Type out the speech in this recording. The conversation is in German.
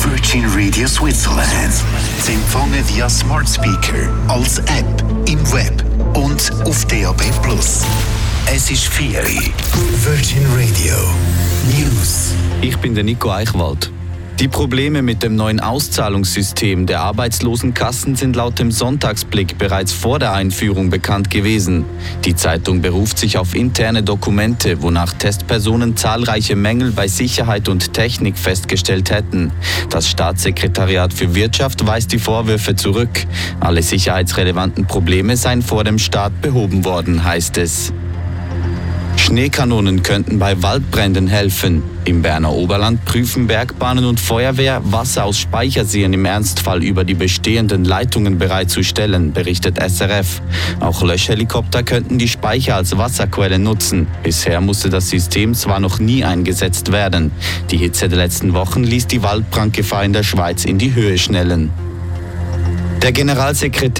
Virgin Radio Switzerland. Zu empfangen via Smart Speaker, als App, im Web und auf DAB+. Es ist 4 Uhr. Virgin Radio News. Ich bin der Nico Eichwald. Die Probleme mit dem neuen Auszahlungssystem der Arbeitslosenkassen sind laut dem Sonntagsblick bereits vor der Einführung bekannt gewesen. Die Zeitung beruft sich auf interne Dokumente, wonach Testpersonen zahlreiche Mängel bei Sicherheit und Technik festgestellt hätten. Das Staatssekretariat für Wirtschaft weist die Vorwürfe zurück. Alle sicherheitsrelevanten Probleme seien vor dem Start behoben worden, heißt es. Schneekanonen könnten bei Waldbränden helfen. Im Berner Oberland prüfen Bergbahnen und Feuerwehr, Wasser aus Speicherseen im Ernstfall über die bestehenden Leitungen bereitzustellen, berichtet SRF. Auch Löschhelikopter könnten die Speicher als Wasserquelle nutzen. Bisher musste das System zwar noch nie eingesetzt werden. Die Hitze der letzten Wochen ließ die Waldbrandgefahr in der Schweiz in die Höhe schnellen. Der Generalsekretär